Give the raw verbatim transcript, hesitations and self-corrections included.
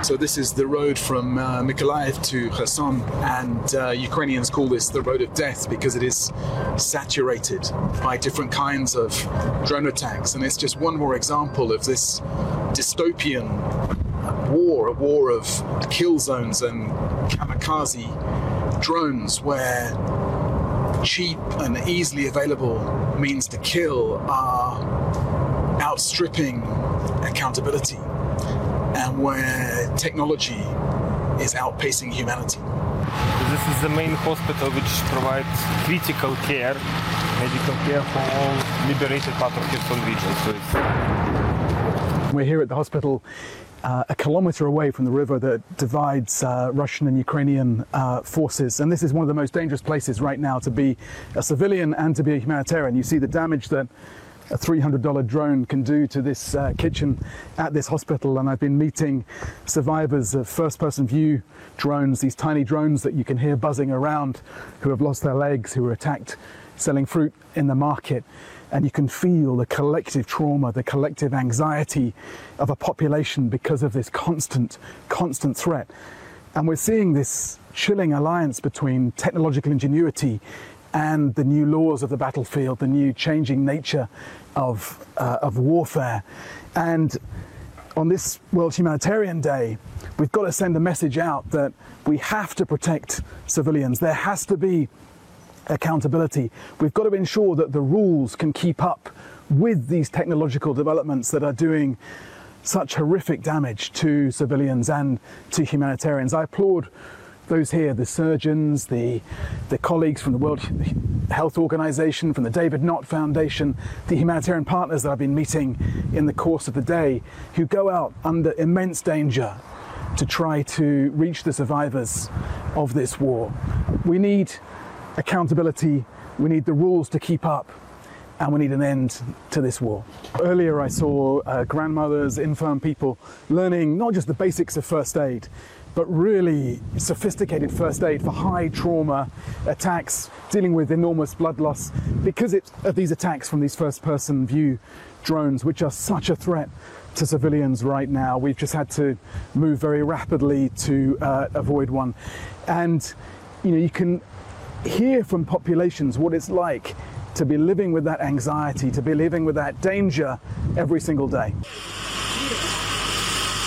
So this is the road from uh, Mykolaiv to Kherson, and uh, Ukrainians call this the road of death because it is saturated by different kinds of drone attacks. And it's just one more example of this dystopian war, a war of kill zones and kamikaze drones where cheap and easily available means to kill are outstripping accountability, and where technology is outpacing humanity. This is the main hospital which provides critical care, medical care for all liberated part of Kherson region. So it's... We're here at the hospital uh, a kilometre away from the river that divides uh, Russian and Ukrainian uh, forces, and this is one of the most dangerous places right now to be a civilian and to be a humanitarian. You see the damage that a three hundred dollar drone can do to this uh, kitchen at this hospital, and I've been meeting survivors of first-person view drones, these tiny drones that you can hear buzzing around, who have lost their legs, who were attacked selling fruit in the market, and you can feel the collective trauma, the collective anxiety of a population because of this constant, constant threat. And we're seeing this chilling alliance between technological ingenuity and the new laws of the battlefield, the new changing nature of, uh, of warfare. And on this World Humanitarian Day, we've got to send a message out that we have to protect civilians. There has to be accountability. We've got to ensure that the rules can keep up with these technological developments that are doing such horrific damage to civilians and to humanitarians. I applaud those here, the surgeons, the, the colleagues from the World Health Organization, from the David Knott Foundation, the humanitarian partners that I've been meeting in the course of the day, who go out under immense danger to try to reach the survivors of this war. We need accountability, we need the rules to keep up, and we need an end to this war. Earlier I saw uh, grandmothers, infirm people learning not just the basics of first aid, but really sophisticated first aid for high trauma attacks, dealing with enormous blood loss because it, of these attacks from these first-person view drones, which are such a threat to civilians right now. We've just had to move very rapidly to uh, avoid one. And you know, you can hear from populations what it's like to be living with that anxiety, to be living with that danger every single day.